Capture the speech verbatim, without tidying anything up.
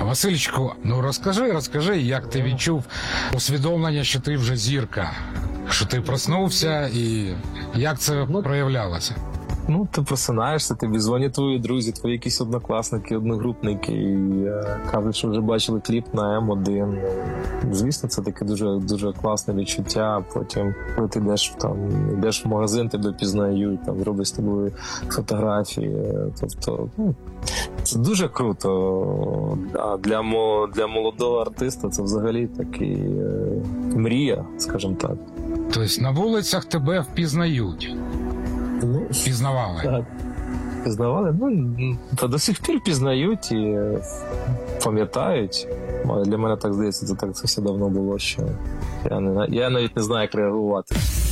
Васильчику, ну розкажи, розкажи, як ти відчув усвідомлення, що ти вже зірка, що ти проснувся і як це проявлялося? Ну, ти просинаєшся, тобі дзвонять твої друзі, твої якісь однокласники, одногрупники, і е, кажуть, що вже бачили кліп на Ем один. Звісно, це таке дуже, дуже класне відчуття. Потім, коли ти йдеш, там, йдеш в магазин, тебе пізнають, там, роблять з тобою фотографії. Тобто, ну, це дуже круто. А для, для молодого артиста це взагалі такий е, мрія, скажімо так. Тобто на вулицях тебе впізнають? Ну, Пізнавали? Так. Пізнавали? Ну, та до сих пір пізнають і пам'ятають. Для мене так здається, це так це все давно було, що я, не, я навіть не знаю, як реагувати.